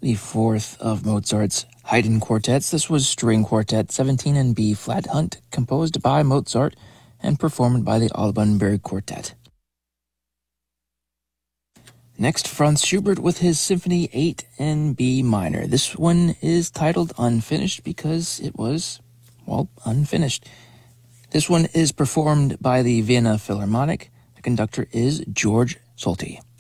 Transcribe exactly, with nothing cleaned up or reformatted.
the fourth of Mozart's Haydn quartets. This was String Quartet seventeen in B flat Hunt, composed by Mozart and performed by the Alban Berg Quartet. Next, Franz Schubert with his Symphony eight in B minor. This one is titled Unfinished because it was, well, unfinished. This one is performed by the Vienna Philharmonic. The conductor is George Solti.